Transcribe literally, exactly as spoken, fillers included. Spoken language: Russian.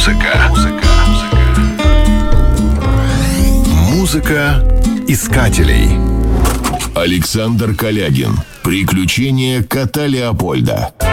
Музыка. Музыка. Музыка искателей. Александр Калягин. Приключения кота Леопольда.